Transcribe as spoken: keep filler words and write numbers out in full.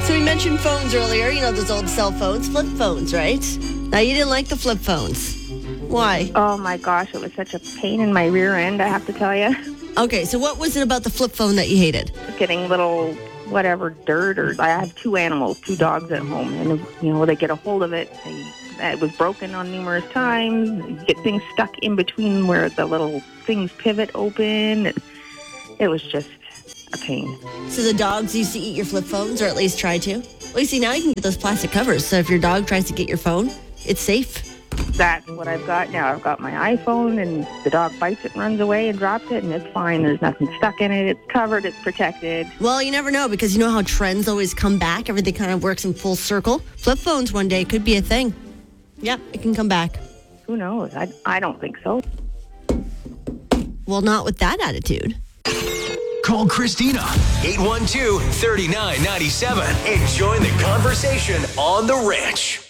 So we mentioned phones earlier. You know, those old cell phones, flip phones, right? Now, you didn't like the flip phones. Why? Oh, my gosh. It was such a pain in my rear end, I have to tell you. Okay, so what was it about the flip phone that you hated? Getting little, whatever, dirt or... I have two animals, two dogs at home. And, you know, they get a hold of it. They, it was broken on numerous times. You get things stuck in between where the little things pivot open. It, it was just a pain. So the dogs used to eat your flip phones, or at least try to? Well, you see, now you can get those plastic covers. So if your dog tries to get your phone, it's safe. That's what I've got now. I've got my iPhone, and the dog bites it and runs away and drops it, and it's fine. There's nothing stuck in it. It's covered. It's protected. Well, you never know, because you know how trends always come back. Everything kind of works in full circle. Flip phones one day could be a thing. Yep, it can come back. Who knows? I, I don't think so. Well, not with that attitude. Call Christina, eight one two, three nine nine seven, and join the conversation on The Ranch.